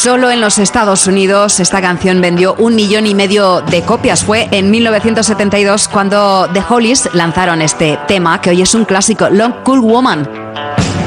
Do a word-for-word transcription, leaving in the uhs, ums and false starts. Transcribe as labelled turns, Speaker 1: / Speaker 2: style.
Speaker 1: Solo en los Estados Unidos esta canción vendió un millón y medio de copias. Fue en mil novecientos setenta y dos cuando The Hollies lanzaron este tema, que hoy es un clásico, Long Cool Woman.